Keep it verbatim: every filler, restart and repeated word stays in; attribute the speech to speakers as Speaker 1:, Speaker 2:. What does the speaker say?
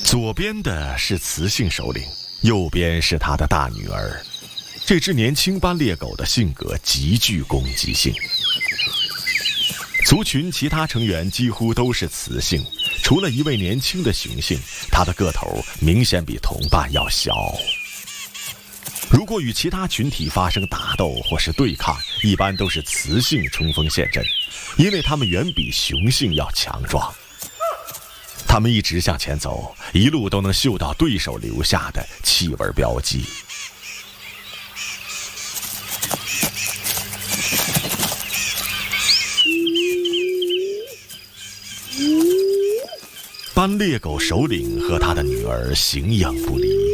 Speaker 1: 左边的是雌性首领，右边是他的大女儿。这只年轻斑鬣狗的性格极具攻击性。族群其他成员几乎都是雌性，除了一位年轻的雄性，它的个头明显比同伴要小。如果与其他群体发生打斗或是对抗，一般都是雌性冲锋陷阵，因为它们远比雄性要强壮。它们一直向前走，一路都能嗅到对手留下的气味标记。斑鬣狗首领和他的女儿形影不离。